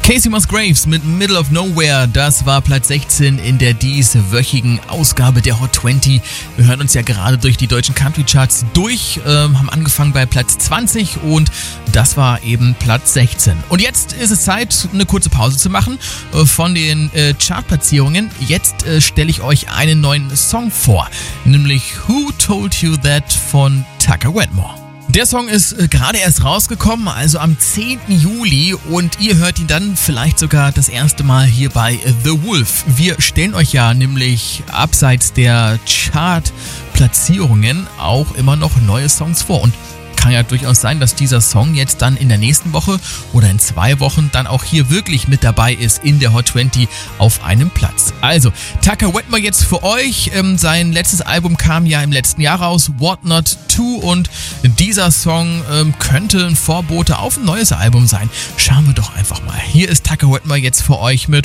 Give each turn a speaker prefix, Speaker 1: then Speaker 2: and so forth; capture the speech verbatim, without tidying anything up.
Speaker 1: Casey Musgraves mit Middle of Nowhere, das war Platz sechzehn in der dieswöchigen Ausgabe der Hot zwanzig. Wir hören uns ja gerade durch die deutschen Country Charts durch, äh, haben angefangen bei Platz zwanzig und das war eben Platz sechzehn. Und jetzt ist es Zeit, eine kurze Pause zu machen äh, von den äh, Chartplatzierungen. Jetzt äh, stelle ich euch einen neuen Song vor, nämlich Who Told You That von Tucker Wetmore. Der Song ist äh, gerade erst rausgekommen, also am zehnten Juli, und ihr hört ihn dann vielleicht sogar das erste Mal hier bei äh, The Wolf. Wir stellen euch ja nämlich abseits der Chart-Platzierungen auch immer noch neue Songs vor, und kann ja durchaus sein, dass dieser Song jetzt dann in der nächsten Woche oder in zwei Wochen dann auch hier wirklich mit dabei ist in der Hot zwanzig auf einem Platz. Also, Tucker Wetmore jetzt für euch. Ähm, sein letztes Album kam ja im letzten Jahr raus, What Not To, und dieser Song ähm, könnte ein Vorbote auf ein neues Album sein. Schauen wir doch einfach mal. Hier ist Tucker Wetmore jetzt für euch mit